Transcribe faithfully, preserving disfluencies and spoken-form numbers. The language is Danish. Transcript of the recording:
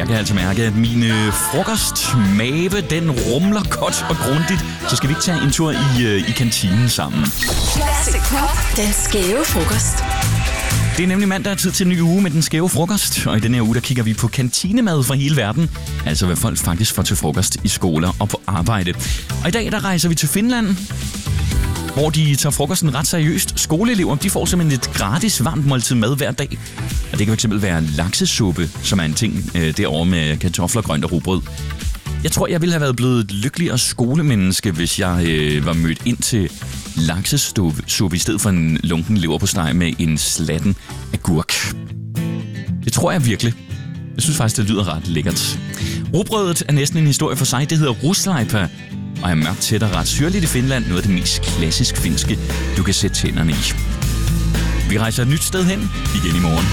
kan altså mærke, at min øh, frokostmave, den rumler godt og grundigt. Så skal vi ikke tage en tur i, øh, i kantinen sammen. Classic Pop. Den skæve frokost. Det er nemlig mandag, tid til en ny uge med den skæve frokost. Og i denne her uge, der kigger vi på kantinemad fra hele verden. Altså hvad folk faktisk får til frokost i skoler og på arbejde. Og i dag, der rejser vi til Finland, hvor de tager frokosten ret seriøst. Skoleelever, de får simpelthen et gratis varmt måltid mad hver dag. Og det kan fx være laksesuppe, som er en ting øh, derovre med kartofler, grønt og rugbrød. Jeg tror, jeg ville have været blevet et lykkeligere skolemenneske, hvis jeg øh, var mødt ind til laksesuppe i stedet for en lunken leverpostej med en slatten agurk. Det tror jeg virkelig. Jeg synes faktisk, det lyder ret lækkert. Rugbrødet er næsten en historie for sig. Det hedder ruslaipa og er mørkt tæt og ret syrligt i Finland. Noget af det mest klassisk finske, du kan sætte tænderne i. Vi rejser et nyt sted hen igen i morgen.